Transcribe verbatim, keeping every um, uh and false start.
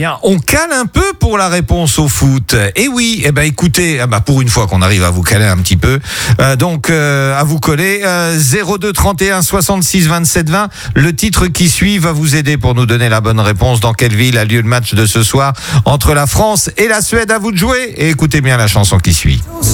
Bien, on cale un peu pour la réponse au foot. Et oui, eh ben écoutez, eh ben pour une fois qu'on arrive à vous caler un petit peu, euh, donc euh, à vous coller, euh, zéro deux trente et un soixante-six vingt-sept vingt. Le titre qui suit va vous aider pour nous donner la bonne réponse. Dans quelle ville a lieu le match de ce soir entre la France et la Suède? À vous de jouer et écoutez bien la chanson qui suit.